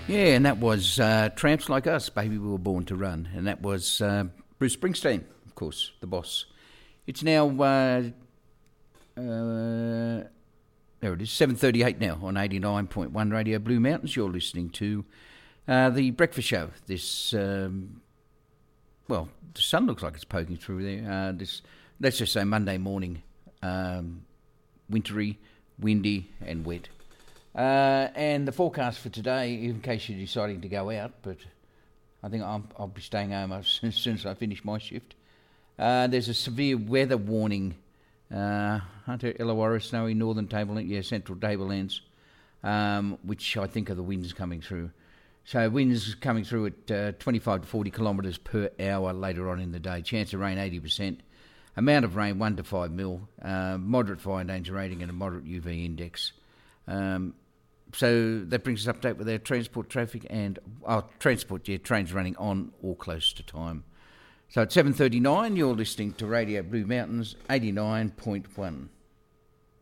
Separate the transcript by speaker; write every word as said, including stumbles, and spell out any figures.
Speaker 1: Yeah, and that was uh, Tramps Like Us, Baby We Were Born to Run. And that was uh, Bruce Springsteen, of course, the boss. It's now, uh, uh, there it is, seven thirty-eight now on eighty-nine point one Radio Blue Mountains. You're listening to uh, The Breakfast Show. This, um, well, the sun looks like it's poking through there. Uh, this, let's just say Monday morning, um, wintry, windy and wet. Uh, and the forecast for today, in case you're deciding to go out, but I think I'll, I'll be staying home as soon, as soon as I finish my shift. Uh, there's a severe weather warning. Uh, Hunter, Illawarra, snowy northern tableland, yeah, central tablelands, um, which I think are the winds coming through. So winds coming through at uh, twenty-five to forty kilometres per hour later on in the day. Chance of rain eighty percent. Amount of rain one to five mil. Uh, moderate fire danger rating and a moderate U V index. Um, so that brings us up to date with our transport traffic and oh, transport, yeah, trains running on or close to time. So at seven thirty-nine, you're listening to Radio Blue Mountains eighty-nine point one.